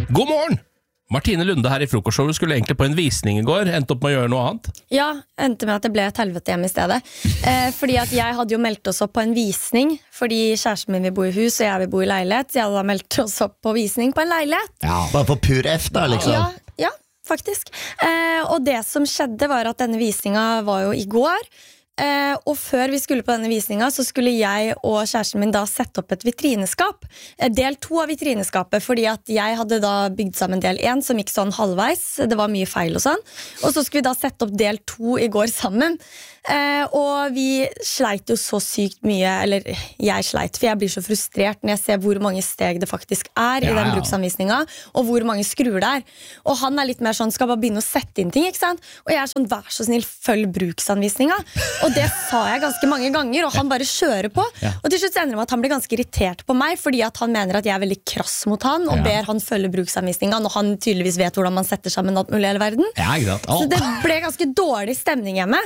God morgen! Martine Lunde her i frokostshowet skulle egentlig på en visning i går, endte opp med å gjøre noe annet. Ja, endte med at det ble et helvete hjemme i stedet. Fordi at jeg hadde jo meldt oss opp på en visning, fordi kjæresten min vil bo i hus, og jeg vil bo i leilighet. Så jeg hadde da meldt oss opp på visning på en leilighet. Ja, bare på pur F da, liksom. Ja, faktisk. Og det som skjedde var at denne visninga var jo i går. Og før vi skulle på denne visninga, så skulle jeg og kjæresten min da sette opp et vitrineskap. Del 2 av vitrineskapet, fordi at jeg hadde da bygd sammen del 1 som gikk sånn halvveis. Det var mye feil og sånn. Og så skulle vi da sette opp del 2 i går sammen. Og vi sleit jo så sykt mye, eller jeg sleit, for jeg blir så frustrert når jeg ser hvor mange steg det faktisk er i den bruksanvisninga, og hvor mange skruer det er. Og han er litt mer sånn, skal bare begynne å sette inn ting, ikke sant? Og jeg er sånn, vær så snill, følg bruksanvisninga. Og det sa jeg ganske mange ganger, og han bare kjører på. Og til slutt ender det med at han blir ganske irritert på meg, fordi at han mener at jeg er veldig krass mot han, og ber han følge bruksanvisninga, når han tydeligvis vet hvordan man setter sammen alt mulig i hele verden. Så det ble ganske dårlig stemning hjemme.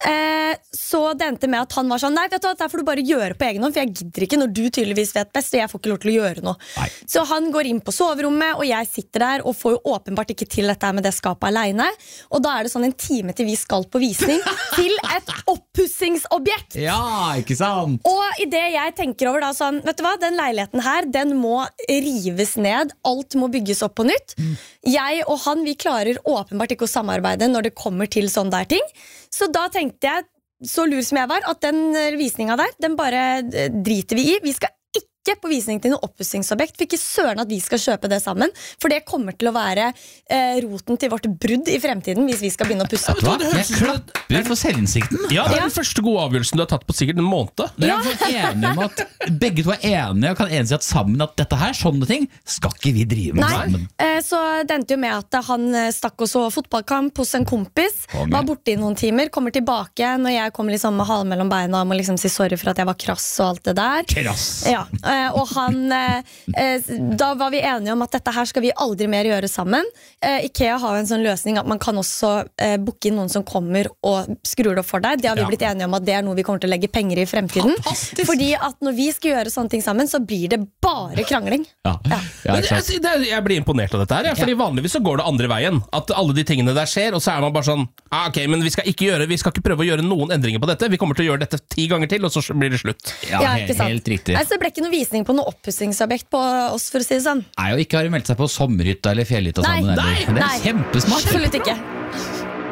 Så det endte med at han var sånn, nei, vet du hva, det får du bare gjøre på egen hånd, for jeg gidder ikke når du tydeligvis vet best, og jeg får ikke lov til å gjøre noe. Så han går inn på soverommet, og jeg sitter der og får jo åpenbart ikke til dette med det skapet alene, og da er det sånn en time til vi skal på visning til et oppussingsobjekt. Ja, ikke sant? Og i det jeg tenker over da sånn, vet du hva, den leiligheten her, den må rives ned, alt må bygges opp på nytt. Jeg og han, vi klarer åpenbart ikke å samarbeide når det kommer til sånne der ting. Så da tenkte jeg, så lur som jeg var, at den visninga der, den bare driter vi i. Vi skal ikke på visning til noe oppussingsobjekt, for ikke søren at vi skal kjøpe det sammen, for det kommer til å være roten til vårt brudd i fremtiden hvis vi skal begynne å pusse opp. Jeg klapper for selvinnsikten. Ja, det er den første gode avgjørelsen du har tatt på sikkert en måned. Dere er enige om at begge to er enige og kan enes i at sammen at dette her, sånne ting, skal ikke vi drive med sammen. Så det endte jo med at han stakk og så fotballkamp hos en kompis, var borte i noen timer, kommer tilbake når jeg kommer liksom med halen mellom beina og må liksom si sorry for at jeg var krass og alt det der. Krass! Ja, og han da var vi enige om at dette her skal vi aldri mer gjøre sammen. IKEA har jo en sånn løsning at man kan også booke inn noen som kommer og skrur det opp for deg. Det har vi blitt enige om at det er noe vi kommer til å legge penger i fremtiden. Fantastisk. Fordi at når vi skal gjøre sånne ting sammen, så blir det bare krangling. Men jeg blir imponert av dette her, fordi vanligvis så går det andre veien. At alle de tingene der skjer, og så er man bare sånn, ok, men vi skal ikke prøve å gjøre noen endringer på dette. Vi kommer til å gjøre dette 10 ganger til, og så blir det slutt. Ja, helt riktig. Altså, det ble ikke noe visning på noe oppussingsobjekt på oss, for å si det sånn. Nei, og ikke har de meldt seg på sommerhytta eller fjellhytta sammen. Nei, det er kjempesmart. Absolutt ikke.